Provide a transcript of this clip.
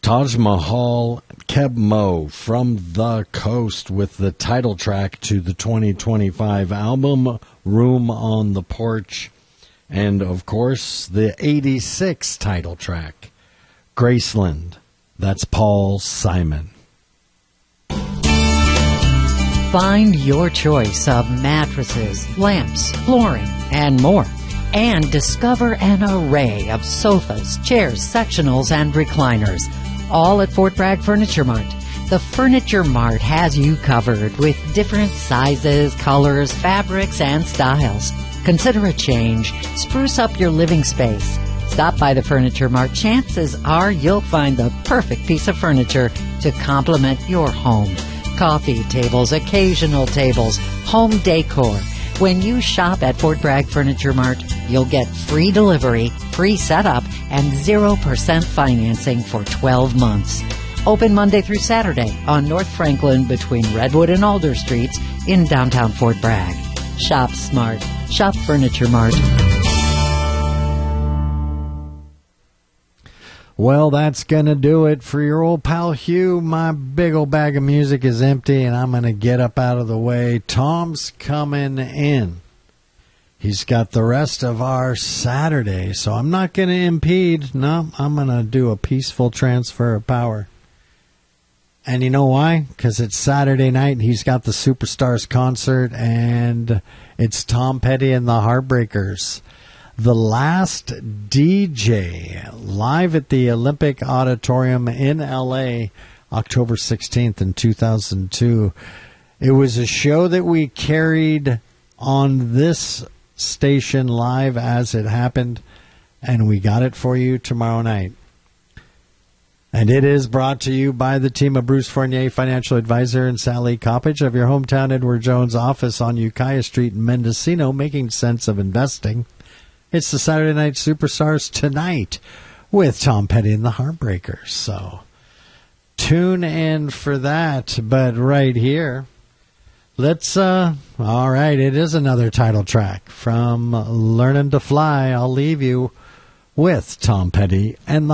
Taj Mahal, Keb Mo from the Coast with the title track to the 2025 album, Room on the Porch. And, of course, the 86 title track, Graceland. That's Paul Simon. Find your choice of mattresses, lamps, flooring, and more. And discover an array of sofas, chairs, sectionals, and recliners. All at Fort Bragg Furniture Mart. The Furniture Mart has you covered with different sizes, colors, fabrics, and styles. Consider a change. Spruce up your living space. Stop by the Furniture Mart. Chances are you'll find the perfect piece of furniture to complement your home. Coffee tables, occasional tables, home decor. When you shop at Fort Bragg Furniture Mart, you'll get free delivery, free setup, and 0% financing for 12 months. Open Monday through Saturday on North Franklin between Redwood and Alder Streets in downtown Fort Bragg. Shop smart. Shop Furniture Mart. Well, that's going to do it for your old pal Hugh. My big old bag of music is empty, and I'm going to get up out of the way. Tom's coming in. He's got the rest of our Saturday, so I'm not going to impede. No, I'm going to do a peaceful transfer of power. And you know why? Because it's Saturday night, and he's got the Superstars concert, and it's Tom Petty and the Heartbreakers. The Last DJ, live at the Olympic Auditorium in L.A., October 16th in 2002. It was a show that we carried on this station live as it happened, and we got it for you tomorrow night. And it is brought to you by the team of Bruce Fournier, financial advisor, and Sally Coppage of your hometown Edward Jones office on Ukiah Street in Mendocino, making sense of investing. It's the Saturday Night Superstars tonight with Tom Petty and the Heartbreakers. So tune in for that. But right here, let's, all right, it is another title track from Learning to Fly. I'll leave you with Tom Petty and the